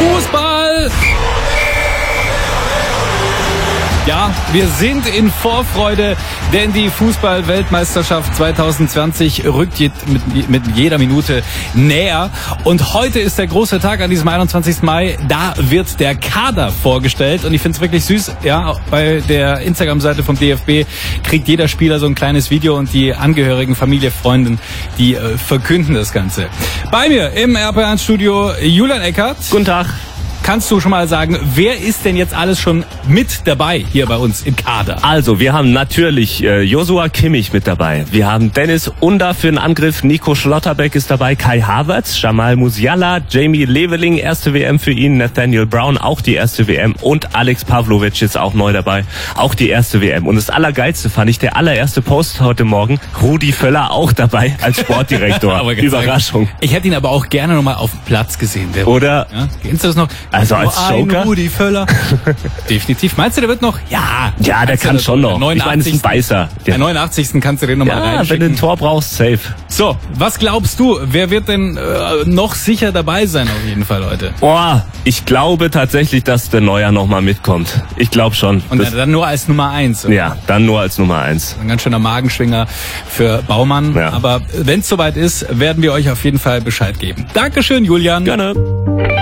Fußball! Ja, wir sind in Vorfreude, denn die Fußball-Weltmeisterschaft 2020 rückt mit jeder Minute näher. Und heute ist der große Tag an diesem 21. Mai. Da wird der Kader vorgestellt. Und ich finde es wirklich süß. Ja, bei der Instagram-Seite vom DFB kriegt jeder Spieler so ein kleines Video und die Angehörigen, Familie, Freunden, die verkünden das Ganze. Bei mir im RPA-Studio Julian Eckert. Guten Tag. Kannst du schon mal sagen, wer ist denn jetzt alles schon mit dabei hier bei uns im Kader? Also, wir haben natürlich Joshua Kimmich mit dabei. Wir haben Dennis Under für den Angriff, Nico Schlotterbeck ist dabei, Kai Havertz, Jamal Musiala, Jamie Leveling, erste WM für ihn, Nathaniel Brown, auch die erste WM und Alex Pavlovic ist auch neu dabei, auch die erste WM. Und das Allergeilste fand ich, der allererste Post heute Morgen, Rudi Völler auch dabei als Sportdirektor. Überraschung. Ich hätte ihn aber auch gerne nochmal auf dem Platz gesehen. Oder? Ja, kennst du das noch? Also als Joker? Rudi Völler. Definitiv. Meinst du, der wird noch? Ja. Ja, der kann schon noch. 89. Ich meine, das ist ein Beißer. Der 89. kannst du den nochmal reinschicken. Wenn du ein Tor brauchst, safe. So, was glaubst du? Wer wird denn noch sicher dabei sein auf jeden Fall heute? Ich glaube tatsächlich, dass der Neuer nochmal mitkommt. Ich glaube schon. Und dann nur als Nummer 1. Oder? Ja, dann nur als Nummer 1. Ein ganz schöner Magenschwinger für Baumann. Ja. Aber wenn es soweit ist, werden wir euch auf jeden Fall Bescheid geben. Dankeschön, Julian. Gerne.